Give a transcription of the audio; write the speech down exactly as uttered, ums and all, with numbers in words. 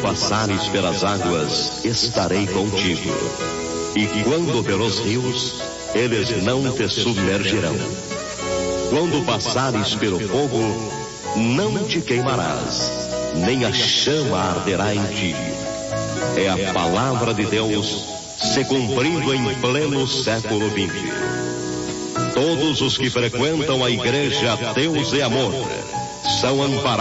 passares pelas águas, estarei contigo. E quando pelos rios, eles não te submergirão. Quando passares pelo fogo, não te queimarás, nem a chama arderá em ti. É a palavra de Deus se cumprindo em pleno século vinte. Todos os que frequentam a igreja Deus é Amor são amparados